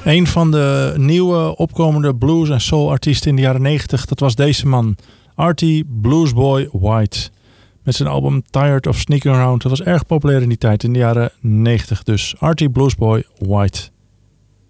Een van de nieuwe opkomende blues- en soul-artiesten in de jaren 90, dat was deze man. Artie Bluesboy White. Met zijn album Tired of Sneaking Around. Dat was erg populair in die tijd, in de jaren 90 dus. Artie Bluesboy White.